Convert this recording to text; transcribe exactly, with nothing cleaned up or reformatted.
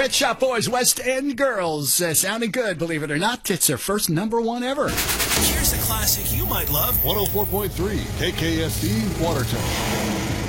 Pet Shop Boys, West End Girls. Uh, sounding good, believe it or not. It's their first number one ever. Here's a classic you might love. one oh four point three K K S D, Watertown.